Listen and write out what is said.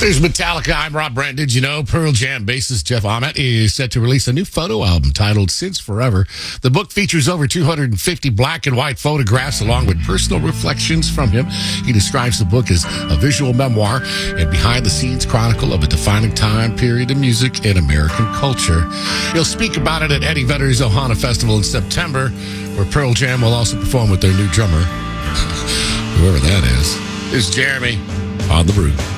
There's Metallica. I'm Rob Brant. Did you know Pearl Jam bassist Jeff Ament is set to release a new photo album titled Since Forever? The book features over 250 black and white photographs along with personal reflections from him. He describes the book as a visual memoir and behind-the-scenes chronicle of a defining time period in music and American culture. He'll speak about it at Eddie Vedder's Ohana Festival in September, where Pearl Jam will also perform with their new drummer, whoever that is. This is Jeremy on The Brew.